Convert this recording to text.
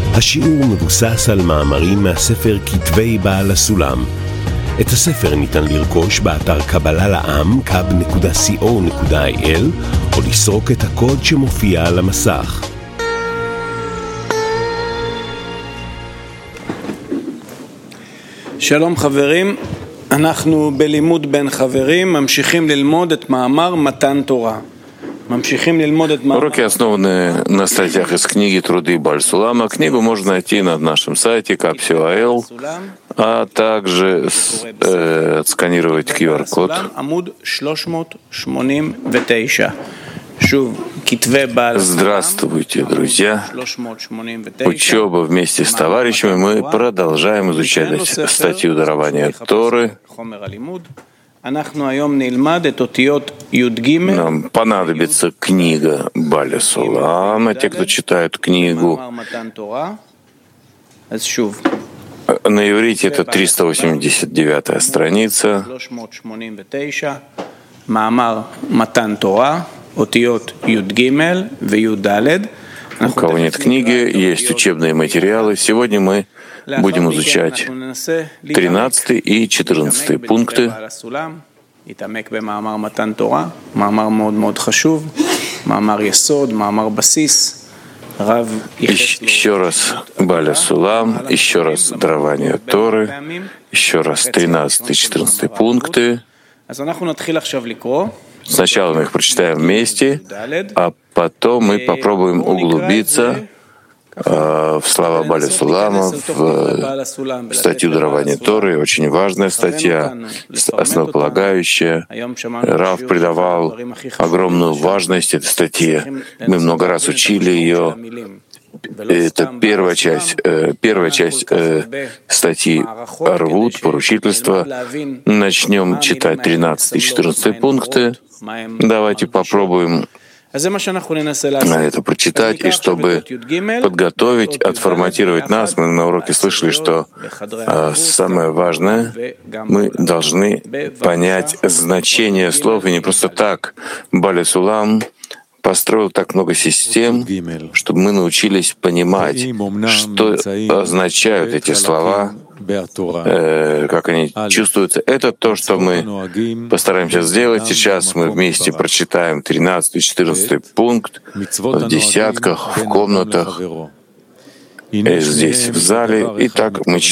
השיעור מבוסס על מאמרים מהספר כתבי בעל הסולם. את הספר ניתן לרכוש באתר קבלה לעם kab.co.il או לסרוק את הקוד שמופיע על המסך. שלום חברים, אנחנו בלימוד בין חברים, ממשיכים ללמוד את מאמר מתן תורה. Уроки основаны на статьях из книги «Труды Бааль Сулама». Книгу можно найти на нашем сайте kab.co.il, а также отсканировать QR-код. Здравствуйте, друзья! Учеба вместе с товарищами. Мы продолжаем изучать статью дарования Торы. Нам понадобится книга Бааля Сулама, те, кто читают книгу. На иврите это 389 страница. У кого нет книги, есть учебные материалы. Сегодня мы будем изучать 13 и 14 пункты. Еще раз Бааля Сулам, еще раз дарование Торы, еще раз 13 и 14 пункты. Сначала мы их прочитаем вместе, а потом мы попробуем углубиться в слова Бааля Сулама, в статью дарования Торы. Очень важная статья, основополагающая. Рав придавал огромную важность этой статье. Мы много раз учили ее. Это первая часть статьи Арвут, поручительства. Начнем читать 13 и 14 пункты. Давайте попробуем это прочитать, и чтобы подготовить, отформатировать нас. Мы на уроке слышали, что самое важное, мы должны понять значение слов, и не просто так. Бааля Сулам построил так много систем, чтобы мы научились понимать, что означают эти слова, как они чувствуются. Это то, что мы постараемся сделать. Сейчас мы вместе прочитаем 13 и 14 пункт в десятках, в комнатах, здесь, в зале. Итак, мы читаем.